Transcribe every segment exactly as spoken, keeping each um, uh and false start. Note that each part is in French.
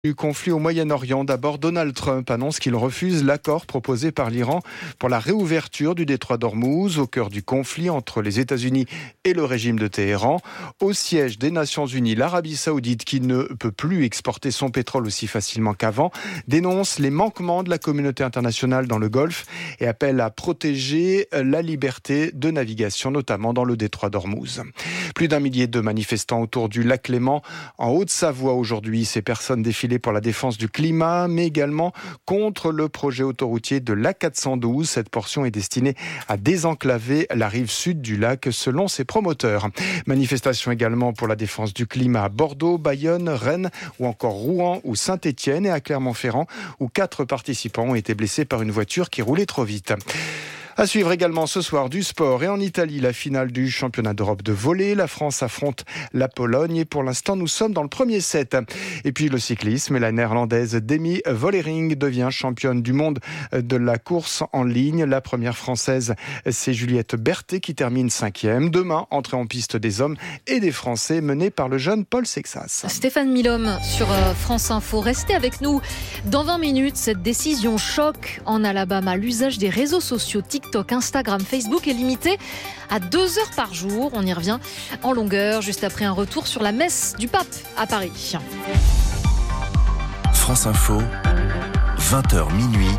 Du conflit au Moyen-Orient, d'abord Donald Trump annonce qu'il refuse l'accord proposé par l'Iran pour la réouverture du détroit d'Ormuz au cœur du conflit entre les États-Unis et le régime de Téhéran. Au siège des Nations Unies, l'Arabie Saoudite, qui ne peut plus exporter son pétrole aussi facilement qu'avant, dénonce les manquements de la communauté internationale dans le Golfe et appelle à protéger la liberté de navigation, notamment dans le détroit d'Ormuz. Plus d'un millier de manifestants autour du lac Léman en Haute-Savoie aujourd'hui. Ces personnes défilent pour la défense du climat, mais également contre le projet autoroutier de l'A quatre cent douze. Cette portion est destinée à désenclaver la rive sud du lac, selon ses promoteurs. Manifestation également pour la défense du climat à Bordeaux, Bayonne, Rennes ou encore Rouen ou Saint-Étienne et à Clermont-Ferrand, où quatre participants ont été blessés par une voiture qui roulait trop vite. À suivre également ce soir du sport et en Italie, la finale du championnat d'Europe de volley. La France affronte la Pologne et pour l'instant, nous sommes dans le premier set. Et puis le cyclisme, la néerlandaise Demi Vollering devient championne du monde de la course en ligne. La première française, c'est Juliette Berthet qui termine cinquième. Demain, entrée en piste des hommes et des Français menée par le jeune Paul Sexas. Stéphane Milhomme sur France Info. Restez avec nous. Dans vingt minutes, cette décision choque en Alabama. L'usage des réseaux sociaux TikTok, Instagram, Facebook est limité à deux heures par jour. On y revient en longueur, juste après un retour sur la messe du pape à Paris. France Info, vingt heures minuit,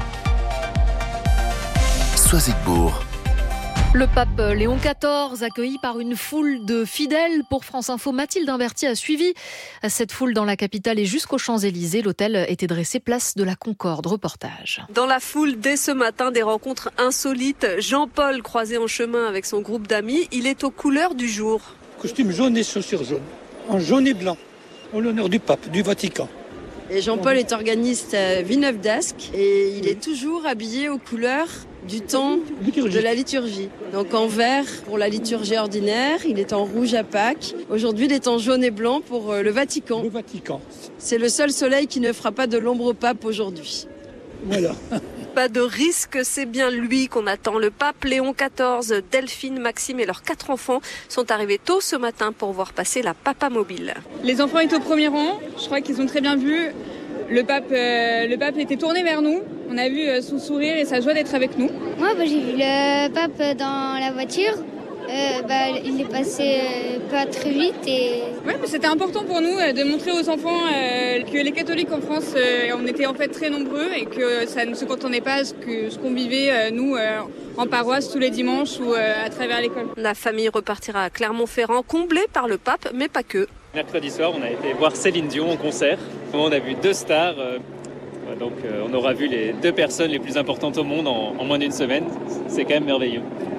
Soisigbourg. Le pape Léon quatorze, accueilli par une foule de fidèles. Pour France Info, Mathilde Imberti a suivi cette foule dans la capitale et jusqu'aux Champs-Élysées. L'hôtel était dressé place de la Concorde. Reportage. Dans la foule, dès ce matin, des rencontres insolites. Jean-Paul, croisé en chemin avec son groupe d'amis, il est aux couleurs du jour. Costume jaune et chaussures jaunes, en jaune et blanc, en l'honneur du pape, du Vatican. Et Jean-Paul est organiste à Villeneuve d'Ascq et il est toujours habillé aux couleurs du temps de la liturgie. Donc en vert pour la liturgie ordinaire, il est en rouge à Pâques. Aujourd'hui, il est en jaune et blanc pour le Vatican. Le Vatican. C'est le seul soleil qui ne fera pas de l'ombre au pape aujourd'hui. Voilà. Pas de risque, c'est bien lui qu'on attend. Le pape Léon quatorze, Delphine, Maxime et leurs quatre enfants sont arrivés tôt ce matin pour voir passer la Papa Mobile. Les enfants étaient au premier rang, je crois qu'ils ont très bien vu. Le pape, euh, le pape était tourné vers nous. On a vu son sourire et sa joie d'être avec nous. Moi, bah, j'ai vu le pape dans la voiture. Euh, bah, il est passé euh, pas très vite. Et... Ouais, mais c'était important pour nous euh, de montrer aux enfants euh, que les catholiques en France, euh, on était en fait très nombreux et que ça ne se contenait pas à ce que ce qu'on vivait, euh, nous, euh, en paroisse tous les dimanches ou euh, à travers l'école. La famille repartira à Clermont-Ferrand, comblée par le pape, mais pas que. Mercredi soir, on a été voir Céline Dion en concert. On a vu deux stars. Euh... Donc euh, on aura vu les deux personnes les plus importantes au monde en, en moins d'une semaine. C'est quand même merveilleux.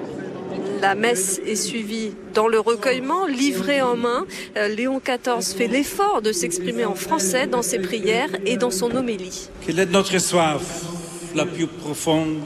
La messe est suivie dans le recueillement, livré en main. Euh, Léon quatorze fait l'effort de s'exprimer en français dans ses prières et dans son homélie. Quelle est notre soif la plus profonde?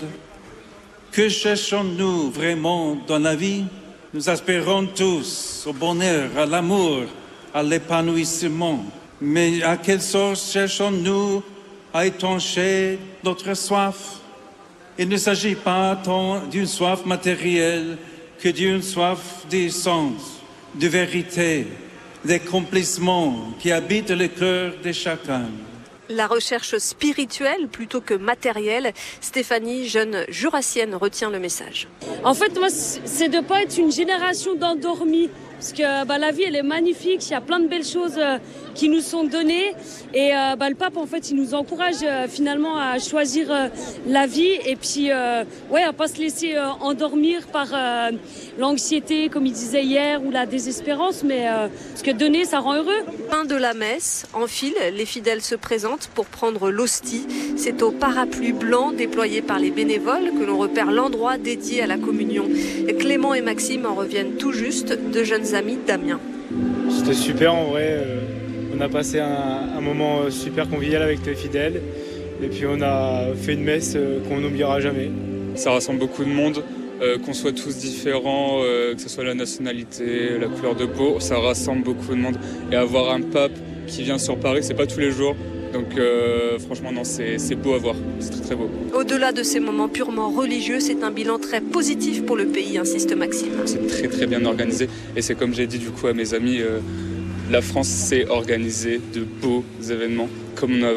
Que cherchons-nous vraiment dans la vie? Nous aspirons tous au bonheur, à l'amour, à l'épanouissement. Mais à quelle source cherchons-nous à étancher notre soif? Il ne s'agit pas tant d'une soif matérielle que d'une soif d'essence, de vérité, d'accomplissement qui habite le cœur de chacun. La recherche spirituelle plutôt que matérielle, Stéphanie, jeune jurassienne, retient le message. En fait, moi, c'est de ne pas être une génération d'endormis. Parce que bah, la vie, elle est magnifique. Il y a plein de belles choses euh, qui nous sont données. Et euh, bah, le pape, en fait, il nous encourage euh, finalement à choisir euh, la vie. Et puis, euh, ouais, à pas se laisser euh, endormir par euh, l'anxiété, comme il disait hier, ou la désespérance. Mais euh, parce que donner, ça rend heureux. Fin de la messe, en file, les fidèles se présentent pour prendre l'hostie. C'est au parapluie blanc déployé par les bénévoles que l'on repère l'endroit dédié à la communion. Et Clément et Maxime en reviennent tout juste, deux jeunes amis d'Amiens. C'était super en vrai, euh, on a passé un, un moment super convivial avec les fidèles et puis on a fait une messe euh, qu'on n'oubliera jamais. Ça rassemble beaucoup de monde, euh, qu'on soit tous différents, euh, que ce soit la nationalité, la couleur de peau, ça rassemble beaucoup de monde. Et avoir un pape qui vient sur Paris, c'est pas tous les jours. Donc euh, franchement non, c'est, c'est beau à voir, c'est très très beau. Au-delà de ces moments purement religieux, c'est un bilan très positif pour le pays, insiste Maxime. C'est très très bien organisé et c'est comme j'ai dit du coup à mes amis, euh, la France sait organiser de beaux événements comme on a